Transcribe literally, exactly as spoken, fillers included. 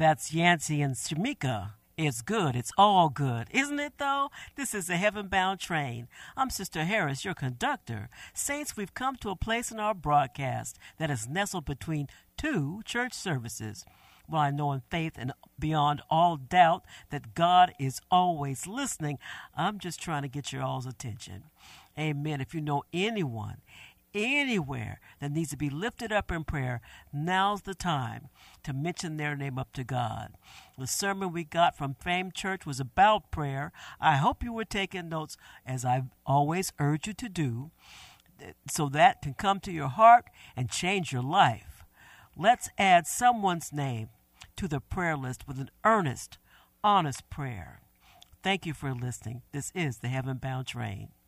That's Yancey and Shamika. It's good. It's all good. Isn't it, though? This is a heaven-bound train. I'm Sister Harris, your conductor. Saints, we've come to a place in our broadcast that is nestled between two church services. Well, I know in faith and beyond all doubt that God is always listening. I'm just trying to get your all's attention. Amen. If you know anyone, anywhere that needs to be lifted up in prayer, now's the time to mention their name up to God. The sermon we got from Fame Church was about prayer. I hope you were taking notes, as I always urge you to do, so that can come to your heart and change your life. Let's add someone's name to the prayer list with an earnest, honest prayer. Thank you for listening. This is the Heaven Bound Train.